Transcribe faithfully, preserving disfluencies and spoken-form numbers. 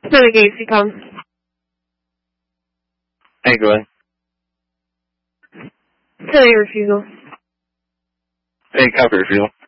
Center gate, C COM. Hey, go ahead. Center refusal. Hey, copy refusal.